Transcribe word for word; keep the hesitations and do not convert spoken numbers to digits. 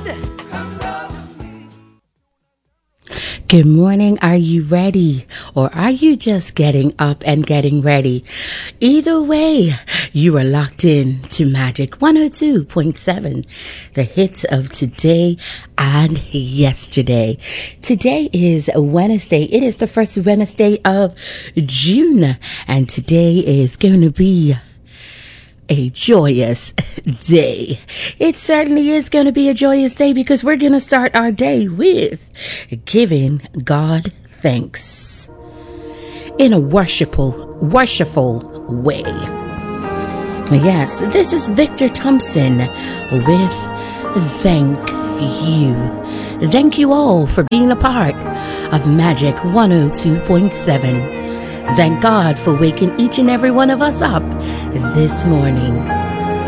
Good morning. Are you ready? Or are you just getting up and getting ready? Either way, you are locked in to Magic one oh two point seven, the hits of today and yesterday. Today is Wednesday. It is the first Wednesday of June, and today is going to be a joyous day. It certainly is going to be a joyous day because we're going to start our day with giving God thanks in a worshipful, worshipful way. Yes, this is Victor Thompson with Thank You. Thank you all for being a part of Magic one oh two point seven. Thank God for waking each and every one of us up this morning.